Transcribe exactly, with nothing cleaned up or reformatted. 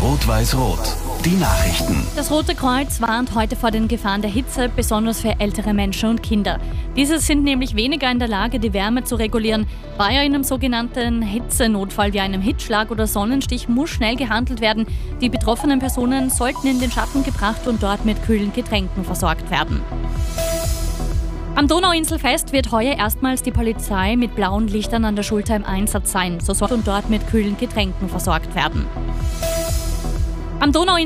Rot-Weiß-Rot, die Nachrichten. Das Rote Kreuz warnt heute vor den Gefahren der Hitze, besonders für ältere Menschen und Kinder. Diese sind nämlich weniger in der Lage, die Wärme zu regulieren. Bei einem sogenannten Hitzenotfall wie einem Hitzschlag oder Sonnenstich muss schnell gehandelt werden. Die betroffenen Personen sollten in den Schatten gebracht und dort mit kühlen Getränken versorgt werden. Am Donauinselfest wird heuer erstmals die Polizei mit blauen Lichtern an der Schulter im Einsatz sein. So soll und dort mit kühlen Getränken versorgt werden. Am Donau